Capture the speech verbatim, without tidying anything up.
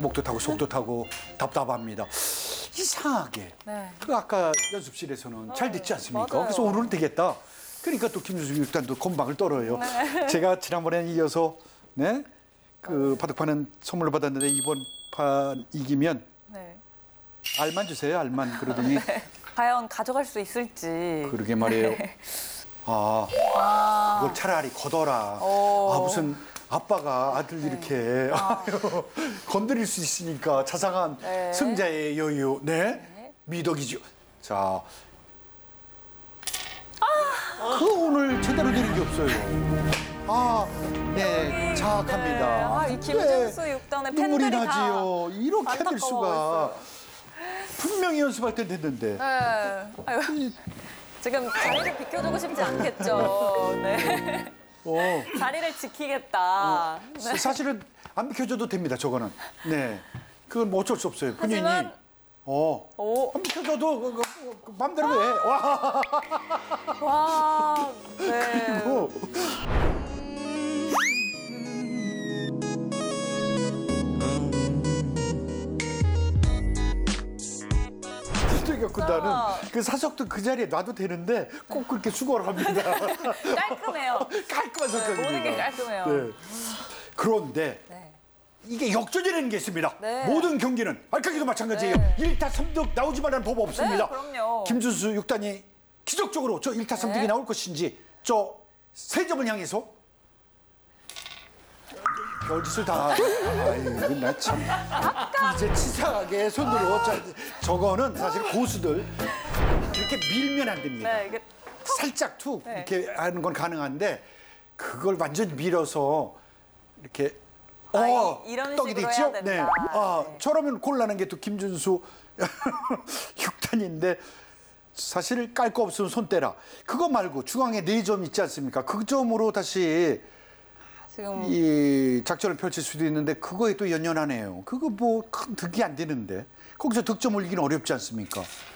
목도 타고 속도 타고 답답합니다. 이상하게 네. 그 아까 연습실에서는 잘 됐지 않습니까? 맞아요. 그래서 오늘은 되겠다. 그러니까 또 김준수 육단도 건방을 떨어요. 네. 제가 지난번에 이어서 네? 그 바둑판은 선물로 받았는데 이번 판 이기면 네. 알만 주세요. 알만. 그러더니 과연 가져갈 수 있을지. 그러게 말이에요. 아, 아, 그걸 차라리 걷어라. 오. 아, 무슨 아빠가 아들 이렇게 아유, 건드릴 수 있으니까 자상한 네. 승자의 여유. 네? 네. 미덕이죠. 자. 그 오늘 제대로 되는 게 없어요. 아, 네, 자학합니다. 네. 아, 이 김준수 육단의 눈물이 팬들이 나지요. 다 이렇게 될 수가. 안타까워하고 분명히 연습할 때 됐는데. 네. 아유, 지금 자리를 비켜주고 싶지 않겠죠. 네. 어. 자리를 지키겠다. 네. 사실은 안 비켜줘도 됩니다. 저거는. 네, 그건 뭐 어쩔 수 없어요. 본인이. 하지만 어. 오, 안 비켜줘도 그, 그, 그 맘대로 해. 와. 와, 네. 뭐. 그러니까 나는 그 사석도 그 자리에 놔도 되는데 꼭 그렇게 수고를 합니다. 깔끔해요. 깔끔한 성격입니다. 모든 게 깔끔해요. 네. 그런데 네. 이게 역전이라는 게 있습니다. 네. 모든 경기는 알까기도 마찬가지예요. 네. 일타삼득 나오지 말라는 법 없습니다. 네, 그럼요. 김준수 육단이 기적적으로 저 일타삼득이 네. 나올 것인지 저 세 점을 향해서 별짓을 다 아이고 나참 이제 치사하게 손으로 저, 저거는 사실 고수들 이렇게 밀면 안 됩니다. 네, 이게 살짝 툭 네. 이렇게 하는 건 가능한데 그걸 완전 밀어서 이렇게 아, 어 이- 이런 떡이 식으로 됐죠? 해야 된다. 네. 아, 네. 저러면 곤란한 게 또 김준수 육단인데 사실 깔 거 없으면 손대라. 그거 말고 중앙에 네 점 있지 않습니까? 그 점으로 다시 지금 이 작전을 펼칠 수도 있는데 그거에 또 연연하네요. 그거 뭐 큰 득이 안 되는데 거기서 득점 올리기는 어렵지 않습니까?